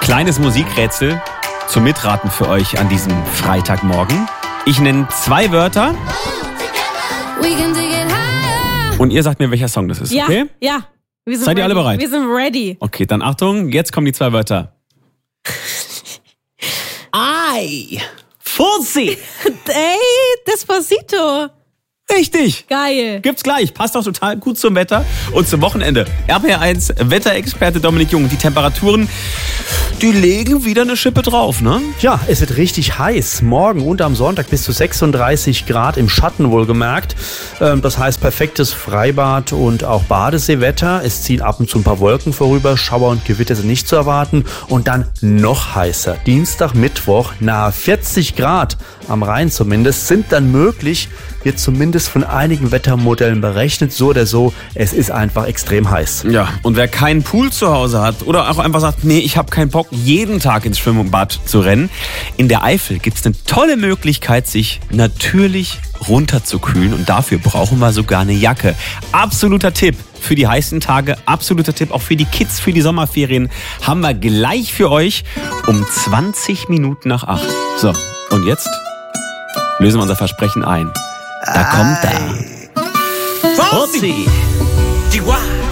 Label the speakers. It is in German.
Speaker 1: Kleines Musikrätsel zum Mitraten für euch an diesem Freitagmorgen. Ich nenne 2 Wörter und ihr sagt mir, welcher Song das ist, okay?
Speaker 2: Ja.
Speaker 1: Seid ihr alle bereit?
Speaker 2: Wir sind ready.
Speaker 1: Okay, dann Achtung, jetzt kommen die 2 Wörter. Ay, Fussi.
Speaker 2: Ey, Despacito.
Speaker 1: Richtig.
Speaker 2: Geil.
Speaker 1: Gibt's gleich. Passt auch total gut zum Wetter und zum Wochenende. RPR1 Wetterexperte Dominik Jung. Die Temperaturen, die legen wieder eine Schippe drauf, ne?
Speaker 3: Ja, es wird richtig heiß. Morgen und am Sonntag bis zu 36 Grad im Schatten wohlgemerkt. Das heißt perfektes Freibad und auch Badeseewetter. Es ziehen ab und zu ein paar Wolken vorüber. Schauer und Gewitter sind nicht zu erwarten. Und dann noch heißer. Dienstag, Mittwoch nahe 40 Grad am Rhein zumindest sind dann möglich. Wird zumindest von einigen Wettermodellen berechnet. So oder so, es ist einfach extrem heiß.
Speaker 1: Ja, und wer keinen Pool zu Hause hat oder auch einfach sagt, nee, ich habe keinen Bock, jeden Tag ins Schwimmbad zu rennen. In der Eifel gibt's eine tolle Möglichkeit, sich natürlich runterzukühlen. Und dafür brauchen wir sogar eine Jacke. Absoluter Tipp für die heißen Tage, absoluter Tipp auch für die Kids, für die Sommerferien. Haben wir gleich für euch um 20 Minuten nach 8. So, und jetzt lösen wir unser Versprechen ein. Da kommt er. Fussi. Chihuahua.